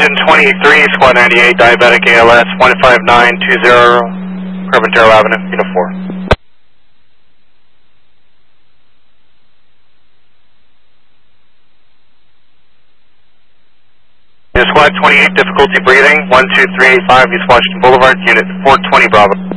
Engine 23, Squad 98, diabetic ALS, 15920, Carpintero Avenue, Unit 4. Squad 28, difficulty breathing, 12385, East Washington Boulevard, Unit 420 Bravo.